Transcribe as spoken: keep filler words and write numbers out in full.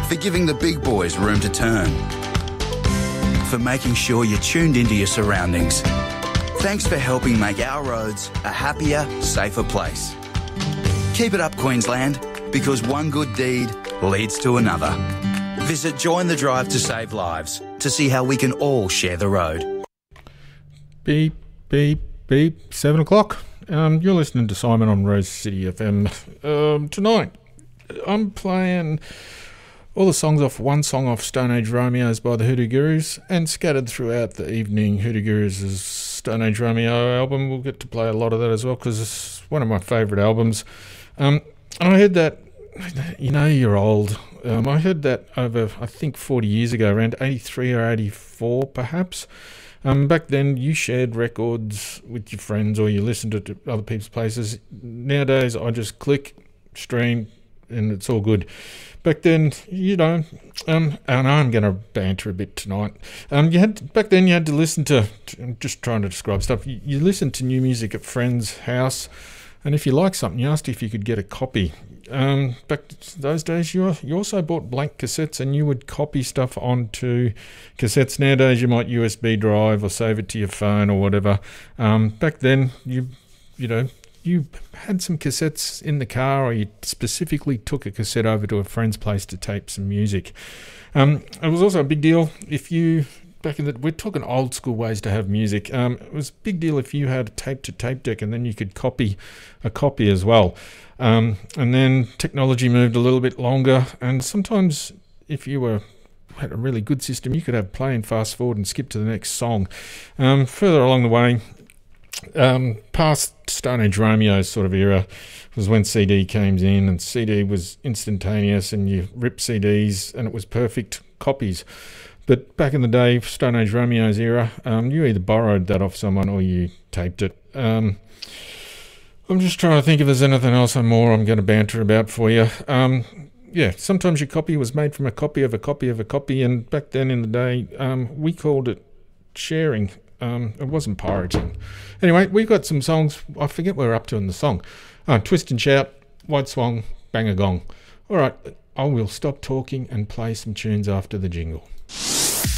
for giving the big boys room to turn, for making sure you're tuned into your surroundings. Thanks for helping make our roads a happier, safer place. Keep it up, Queensland, because one good deed leads to another. Visit Join the Drive to Save Lives to see how we can all share the road. Beep, beep, beep, seven o'clock. Um, you're listening to Simon on Rose City F M. Um, tonight, I'm playing all the songs off one song off Stone Age Romeos by the Hoodoo Gurus, and scattered throughout the evening, Hoodoo Gurus' Stone Age Romeo album. We'll get to play a lot of that as well because it's one of my favourite albums. Um, I heard that, you know, you're old. Um, I heard that over, I think, forty years ago, around eighty-three or eighty-four perhaps. Um, back then, you shared records with your friends or you listened to other people's places. Nowadays, I just click, stream, and it's all good. Back then, you know, um, and I'm going to banter a bit tonight. Um, you had back then you had to listen to. I'm just trying to describe stuff. You, you listened to new music at friends' house, and if you liked something, you asked if you could get a copy. Um, back those days, you you also bought blank cassettes, and you would copy stuff onto cassettes. Nowadays, you might U S B drive or save it to your phone or whatever. Um, back then, you you know. you had some cassettes in the car, or you specifically took a cassette over to a friend's place to tape some music. Um, it was also a big deal if you, back in the, we're talking old school ways to have music. Um, it was a big deal if you had a tape to tape deck, and then you could copy a copy as well. Um, and then technology moved a little bit longer, and sometimes if you were had a really good system, you could have play and fast forward and skip to the next song. Um, further along the way, Um, past Stone Age Romeo sort of era was when C D came in, and C D was instantaneous, and you ripped C Ds and it was perfect copies. But back in the day, Stone Age Romeo's era, um, you either borrowed that off someone or you taped it. Um, I'm just trying to think if there's anything else or more I'm going to banter about for you. Um, yeah, sometimes your copy was made from a copy of a copy of a copy, and back then in the day, um, we called it sharing. Um, it wasn't pirating. Anyway, we've got some songs. I forget what we're up to in the song. Oh, Twist and Shout, White Swan, Bang a Gong. All right, I will stop talking and play some tunes after the jingle.